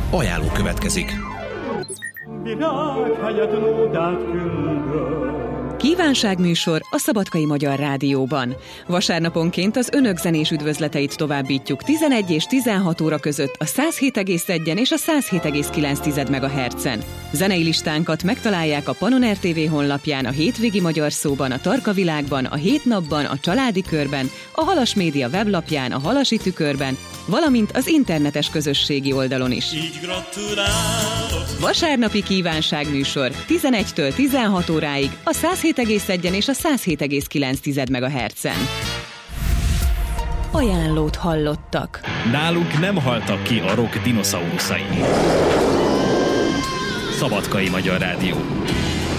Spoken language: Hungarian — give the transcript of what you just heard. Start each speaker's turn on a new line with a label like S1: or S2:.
S1: Ajánló következik.
S2: Kívánságműsor a Szabadkai Magyar Rádióban. Vasárnaponként az önök zenés üdvözleteit továbbítjuk 11 és 16 óra között a 107,1 és a 107,9 MHz-en. Zenei listánkat megtalálják a Panon RTV honlapján, a Hétvégi Magyar Szóban, a Tarka Világban, a Hét Napban, a Családi Körben, a Halas Média weblapján, a Halasi Tükörben, valamint az internetes közösségi oldalon is. Vasárnapi kívánságműsor 11-től 16 óráig a 107,1 és a 107,9 MHz-en. Ajánlót hallottak.
S3: Nálunk nem haltak ki a rock dinoszauruszai. Szabadkai Magyar Rádió.